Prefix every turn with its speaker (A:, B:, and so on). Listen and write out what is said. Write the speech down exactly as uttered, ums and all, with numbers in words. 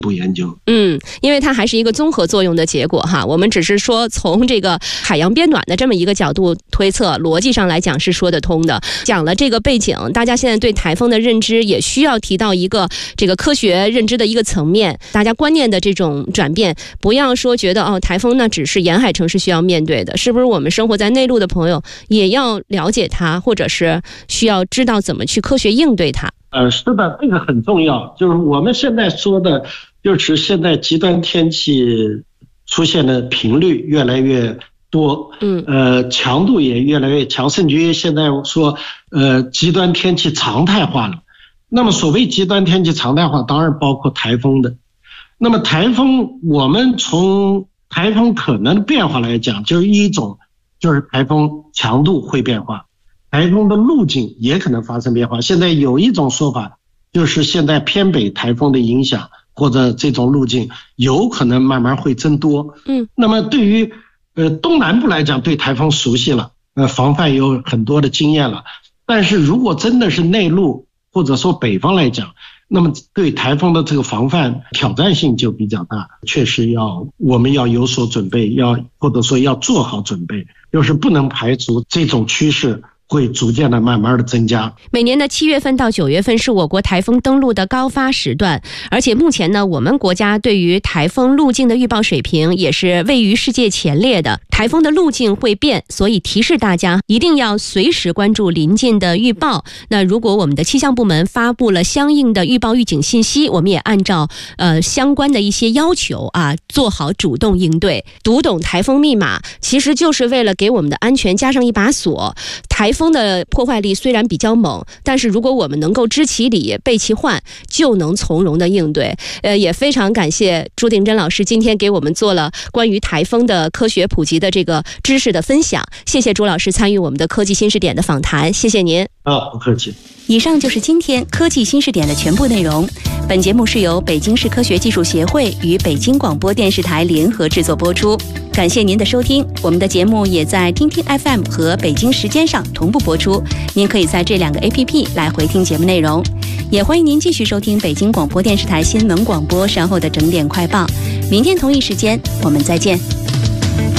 A: 步研究。
B: 嗯，因为它还是一个综合作用的结果哈。我们只是说从这个海洋变暖的这么一个角度推测，逻辑上来讲是说得通的。讲了这个背景，大家现在对台风的认知也需要提到一个这个科学认知的一个层面，大家观念的这种转变，不要说觉得哦，台风那只是沿海城市需要面对的，是不是我们生活在内陆的朋友也要了解它，或者是需要知道怎么去科学应对它？
A: 呃，是的，这个很重要。就是我们现在说的，就是现在极端天气出现的频率越来越多，嗯，呃，强度也越来越强，甚至于现在说，呃，极端天气常态化了。那么所谓极端天气常态化，当然包括台风的。那么台风，我们从台风可能的变化来讲，就是一种，就是台风强度会变化。台风的路径也可能发生变化。现在有一种说法，就是现在偏北台风的影响或者这种路径有可能慢慢会增多。嗯，那么对于呃东南部来讲，对台风熟悉了，呃防范有很多的经验了。但是如果真的是内陆或者说北方来讲，那么对台风的这个防范挑战性就比较大，确实要我们要有所准备，要或者说要做好准备，就是不能排除这种趋势会逐渐的慢慢的增加。
B: 每年的七月份到九月份是我国台风登陆的高发时段，而且目前呢，我们国家对于台风路径的预报水平也是位于世界前列的。台风的路径会变，所以提示大家一定要随时关注临近的预报。那如果我们的气象部门发布了相应的预报预警信息，我们也按照呃相关的一些要求啊，做好主动应对。读懂台风密码，其实就是为了给我们的安全加上一把锁。台风的破坏力虽然比较猛，但是如果我们能够知其理备其患，就能从容的应对。呃，也非常感谢朱定真老师今天给我们做了关于台风的科学普及的这个知识的分享，谢谢朱老师参与我们的科技新视点的访谈，谢谢您。
A: 啊，不客气。
B: 以上就是今天科技新视点的全部内容。本节目是由北京市科学技术协会与北京广播电视台联合制作播出，感谢您的收听。我们的节目也在听听 F M 和北京时间上同步播出，您可以在这两个 A P P 来回听节目内容。也欢迎您继续收听北京广播电视台新闻广播稍后的整点快报。明天同一时间我们再见。